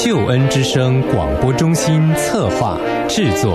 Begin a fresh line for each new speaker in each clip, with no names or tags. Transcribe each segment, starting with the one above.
救恩之声广播中心策划制作。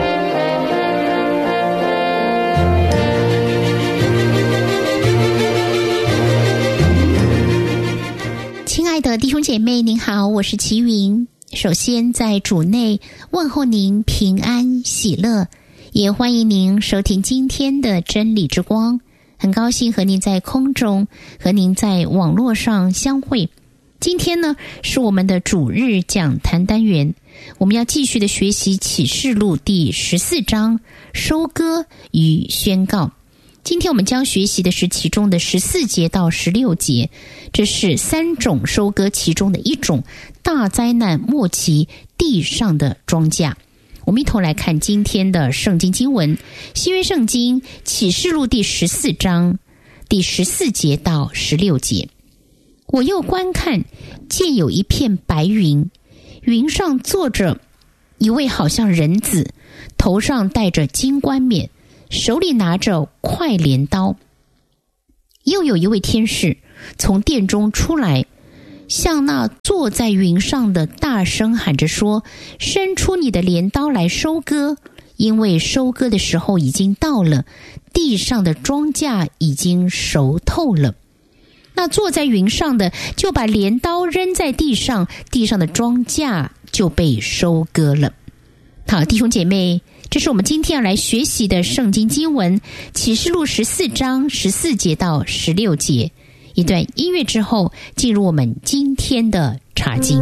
亲爱的弟兄姐妹，您好，我是齐云。首先在主内问候您平安喜乐，也欢迎您收听今天的真理之光。很高兴和您在空中，和您在网络上相会。今天呢，是我们的主日讲坛单元，我们要继续的学习启示录第14章收割与宣告。今天我们将学习的是其中的14节到16节，这是3种收割其中的一种，大灾难末期地上的庄稼。我们一同来看今天的圣经经文，新约圣经启示录第14章第14节到16节。我又观看，见有一片白云，云上坐着一位好像人子，头上戴着金冠冕，手里拿着快镰刀。又有一位天使从殿中出来，向那坐在云上的大声喊着说：伸出你的镰刀来收割，因为收割的时候已经到了，地上的庄稼已经熟透了。那坐在云上的就把镰刀扔在地上，地上的庄稼就被收割了。好，弟兄姐妹，这是我们今天要来学习的圣经经文，启示录14章14节到16节。一段音乐之后，进入我们今天的查经。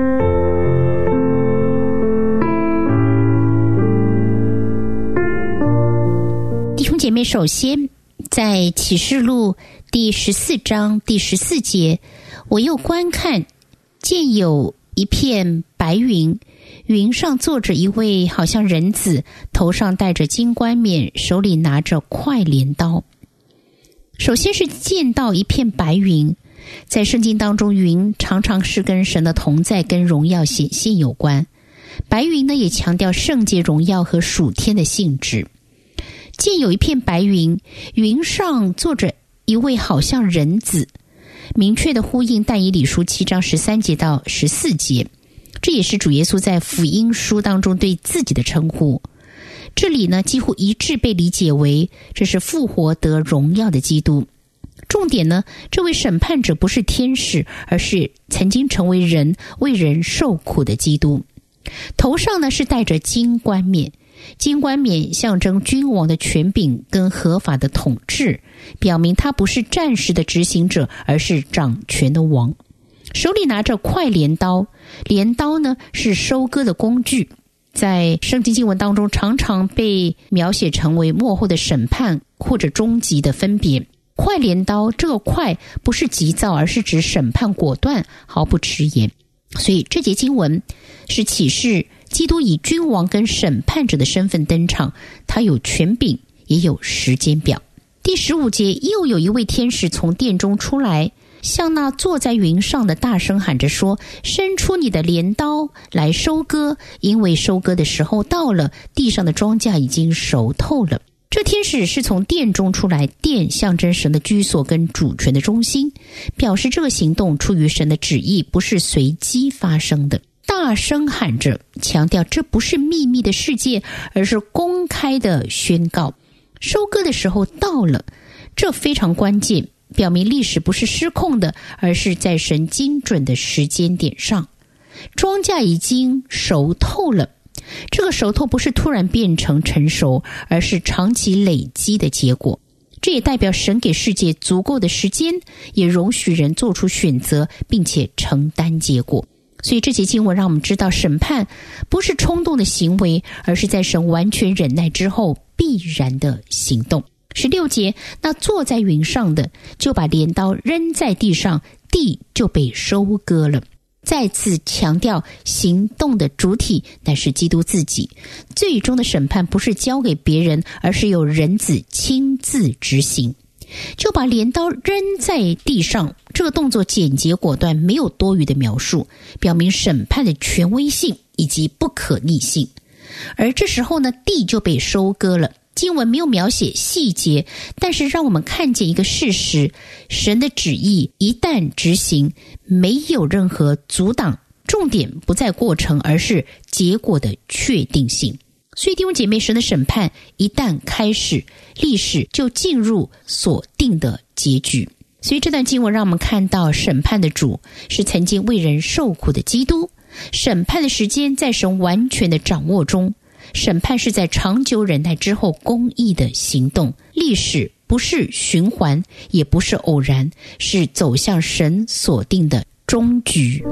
弟兄姐妹，首先在启示录第14章第14节，我又观看，见有一片白云，云上坐着一位好像人子，头上戴着金冠冕，手里拿着快镰刀。首先是见到一片白云，在圣经当中，云常常是跟神的同在跟荣耀显现有关。白云呢，也强调圣洁荣耀和属天的性质。见有一片白云，云上坐着一位好像人子，明确的呼应但以理书7章13节到14节，这也是主耶稣在福音书当中对自己的称呼。这里呢，几乎一致被理解为这是复活得荣耀的基督。重点呢，这位审判者不是天使，而是曾经成为人，为人受苦的基督。头上呢是戴着金冠冕，金冠冕象征君王的权柄跟合法的统治，表明他不是暂时的执行者，而是掌权的王。手里拿着快镰刀，镰刀呢是收割的工具，在圣经经文当中常常被描写成为末后的审判或者终极的分别。快镰刀，这个快不是急躁，而是指审判果断，毫不迟延。所以这节经文是启示基督以君王跟审判者的身份登场，他有权柄，也有时间表。第15节，又有一位天使从殿中出来，向那坐在云上的大声喊着说：伸出你的镰刀来收割，因为收割的时候到了，地上的庄稼已经熟透了。这天使是从殿中出来，殿象征神的居所跟主权的中心，表示这个行动出于神的旨意，不是随机发生的。大声喊着，强调这不是秘密的世界，而是公开的宣告。收割的时候到了，这非常关键，表明历史不是失控的，而是在神精准的时间点上。庄稼已经熟透了，这个熟透不是突然变成成熟，而是长期累积的结果。这也代表神给世界足够的时间，也容许人做出选择，并且承担结果。所以这节经文让我们知道，审判不是冲动的行为，而是在神完全忍耐之后必然的行动。16节，那坐在云上的就把镰刀扔在地上，地就被收割了。再次强调行动的主体乃是基督自己，最终的审判不是交给别人，而是由人子亲自执行。就把镰刀扔在地上，这个动作简洁果断，没有多余的描述，表明审判的权威性以及不可逆性。而这时候呢，地就被收割了。经文没有描写细节，但是让我们看见一个事实，神的旨意一旦执行，没有任何阻挡重点不在过程，而是结果的确定性。所以弟兄姐妹，神的审判一旦开始，历史就进入所定的结局。所以这段经文让我们看到，审判的主是曾经为人受苦的基督，审判的时间在神完全的掌握中，审判是在长久忍耐之后公义的行动。历史不是循环，也不是偶然，是走向神所定的终局。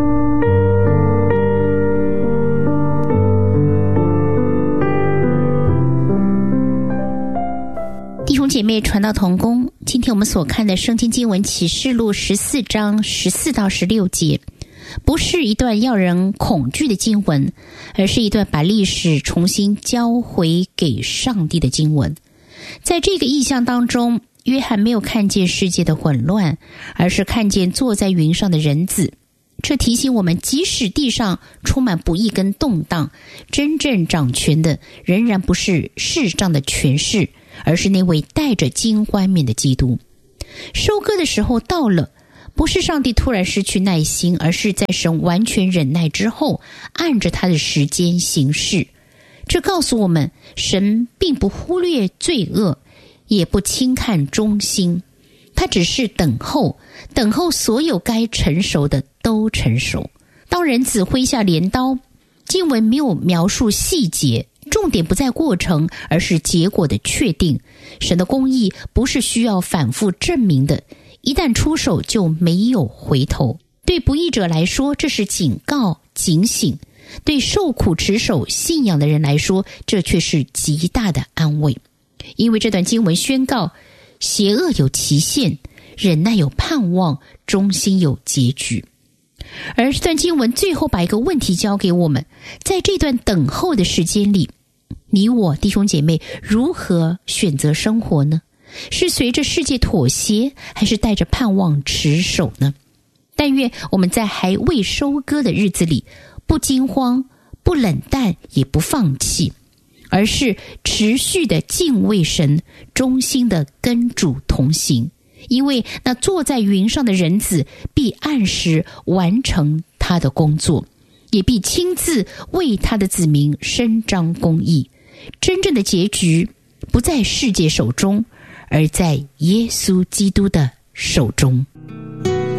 弟兄姐妹，传道同工，今天我们所看的圣经经文启示录14章14到16节，不是一段要人恐惧的经文，而是一段把历史重新交回给上帝的经文。在这个意象当中，约翰没有看见世界的混乱，而是看见坐在云上的人子。这提醒我们，即使地上充满不义跟动荡，真正掌权的仍然不是世上的权势，而是那位带着金冠冕的基督。收割的时候到了，不是上帝突然失去耐心，而是在神完全忍耐之后，按着他的时间行事。这告诉我们，神并不忽略罪恶，也不轻看忠心，他只是等候所有该成熟的都成熟。当人子挥下镰刀，经文没有描述细节，重点不在过程，而是结果的确定。神的公义不是需要反复证明的，一旦出手就没有回头。对不义者来说，这是警告警醒；对受苦持守信仰的人来说，这却是极大的安慰。因为这段经文宣告，邪恶有期限，忍耐有盼望，忠心有结局。而这段经文最后把一个问题交给我们，在这段等候的时间里，你我弟兄姐妹如何选择生活呢？是随着世界妥协，还是带着盼望持守呢？但愿我们在还未收割的日子里，不惊慌，不冷淡，也不放弃，而是持续的敬畏神，忠心的跟主同行。因为那坐在云上的人子必按时完成他的工作，也必亲自为他的子民伸张公义。真正的结局不在世界手中，而在耶稣基督的手中。